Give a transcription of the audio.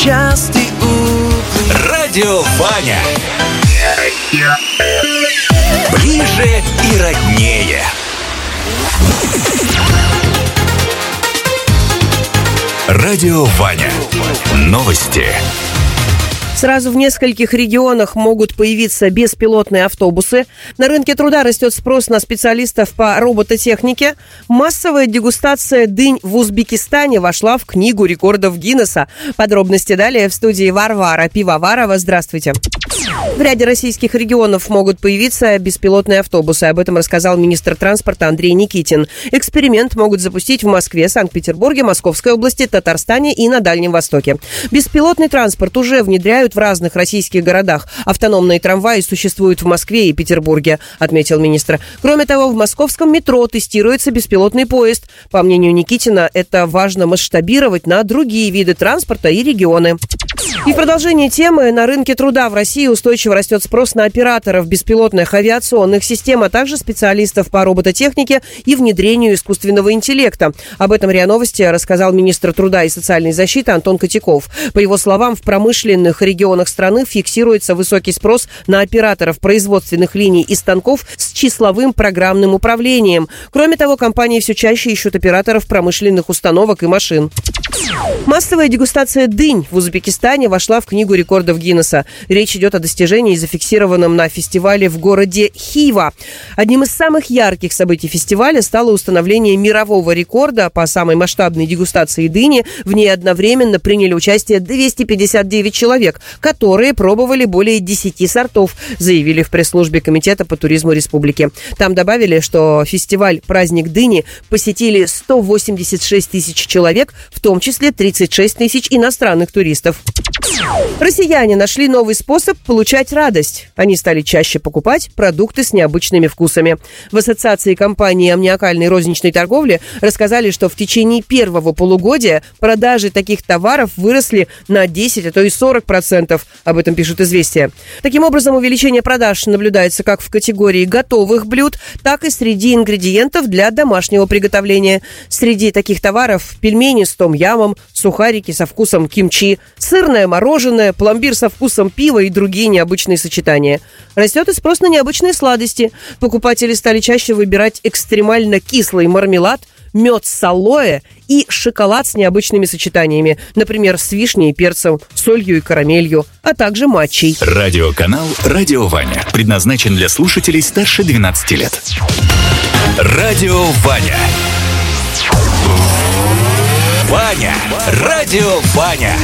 Частый Радио Ваня. Ближе и роднее. Радио Ваня. Новости. Сразу в нескольких регионах могут появиться беспилотные автобусы. На рынке труда растет спрос на специалистов по робототехнике. Массовая дегустация дынь в Узбекистане вошла в книгу рекордов Гиннесса. Подробности далее в студии Варвара Пивоварова. Здравствуйте. В ряде российских регионов могут появиться беспилотные автобусы. Об этом рассказал министр транспорта Андрей Никитин. Эксперимент могут запустить в Москве, Санкт-Петербурге, Московской области, Татарстане и на Дальнем Востоке. Беспилотный транспорт уже внедряют в разных российских городах. Автономные трамваи существуют в Москве и Петербурге, отметил министр. Кроме того, в московском метро тестируется беспилотный поезд. По мнению Никитина, это важно масштабировать на другие виды транспорта и регионы. И в продолжение темы, на рынке труда в России устойчиво растет спрос на операторов беспилотных авиационных систем, а также специалистов по робототехнике и внедрению искусственного интеллекта. Об этом РИА Новости рассказал министр труда и социальной защиты Антон Котяков. По его словам, в промышленных регионах страны фиксируется высокий спрос на операторов производственных линий и станков с числовым программным управлением. Кроме того, компании все чаще ищут операторов промышленных установок и машин. Массовая дегустация дынь в Узбекистане вошла в книгу рекордов Гиннесса. Речь идет о достижении, зафиксированном на фестивале в городе Хива. Одним из самых ярких событий фестиваля стало установление мирового рекорда по самой масштабной дегустации дыни. В ней одновременно приняли участие 259 человек, которые пробовали более 10 сортов, заявили в пресс-службе Комитета по туризму республики. Там добавили, что фестиваль «Праздник дыни» посетили 186 тысяч человек, в том числе 36 тысяч иностранных туристов. Россияне нашли новый способ получать радость. Они стали чаще покупать продукты с необычными вкусами. В Ассоциации компаний аммиакальной розничной торговли рассказали, что в течение первого полугодия продажи таких товаров выросли на 10, а то и 40%. Об этом пишут «Известия». Таким образом, увеличение продаж наблюдается как в категории готовых блюд, так и среди ингредиентов для домашнего приготовления. Среди таких товаров пельмени с том-ямом, сухарики со вкусом кимчи, сырное мороженое, пломбир со вкусом пива и другие необычные сочетания. Растет и спрос на необычные сладости. Покупатели стали чаще выбирать экстремально кислый мармелад, мед с алоэ и шоколад с необычными сочетаниями, например, с вишней и перцем, солью и карамелью, а также матчей. Радиоканал «Радио Ваня» предназначен для слушателей старше 12 лет. Радио Ваня. Ваня. Радио Ваня.